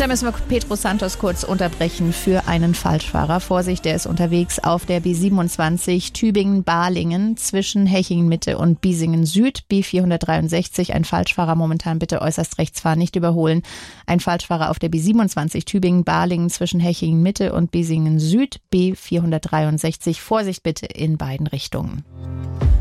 Da müssen wir Pedro Santos kurz unterbrechen für einen Falschfahrer. Vorsicht, der ist unterwegs auf der B27 Tübingen-Balingen zwischen Hechingen-Mitte und Biesingen-Süd, B463. Ein Falschfahrer momentan bitte äußerst rechts fahren, nicht überholen. Ein Falschfahrer auf der B27 Tübingen-Balingen zwischen Hechingen-Mitte und Biesingen-Süd, B463. Vorsicht bitte in beiden Richtungen.